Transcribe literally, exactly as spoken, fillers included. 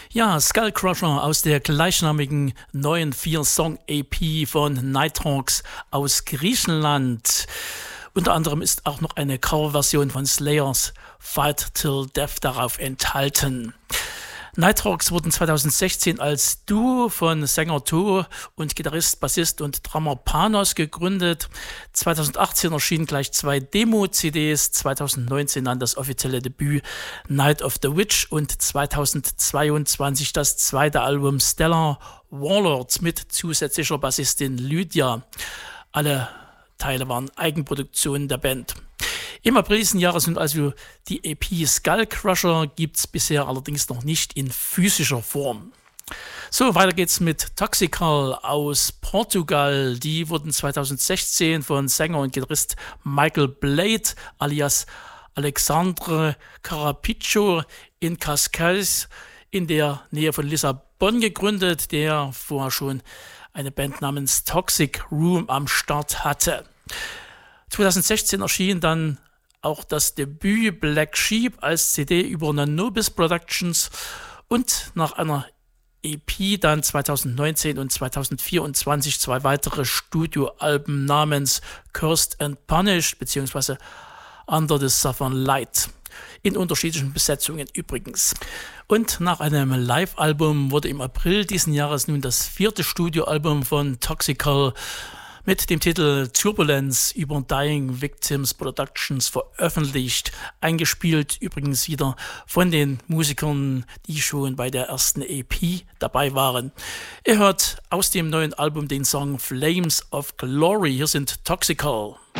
Ja, Skullcrusher aus der gleichnamigen neuen vier-Song-E P von Nighthawks aus Griechenland. Unter anderem ist auch noch eine Coverversion von Slayers Fight Till Death darauf enthalten. Nighthawks wurden zweitausendsechzehn als Duo von Sänger To und Gitarrist, Bassist und Drummer Panos gegründet. zweitausendachtzehn erschienen gleich zwei Demo-C Ds, zweitausendneunzehn dann das offizielle Debüt Night of the Witch und zweitausendzweiundzwanzig das zweite Album Stellar Warlords mit zusätzlicher Bassistin Lydia. Alle Teile waren Eigenproduktionen der Band. Im April diesen Jahres sind also die E P Skullcrusher, gibt es bisher allerdings noch nicht in physischer Form. So, weiter geht's mit Toxical aus Portugal. Die wurden zweitausendsechzehn von Sänger und Gitarrist Michael Blade alias Alexandre Carapicho in Cascais in der Nähe von Lissabon gegründet, der vorher schon eine Band namens Toxic Room am Start hatte. zweitausendsechzehn erschien dann auch das Debüt Black Sheep als C D über Nanobis Productions und nach einer E P dann zweitausendneunzehn und zweitausendvierundzwanzig zwei weitere Studioalben namens Cursed and Punished bzw. Under the Southern Light. In unterschiedlichen Besetzungen übrigens. Und nach einem Live-Album wurde im April diesen Jahres nun das vierte Studioalbum von Toxical mit dem Titel Turbulence über Dying Victims Productions veröffentlicht. Eingespielt übrigens wieder von den Musikern, die schon bei der ersten E P dabei waren. Ihr hört aus dem neuen Album den Song Flames of Glory. Hier sind Toxical.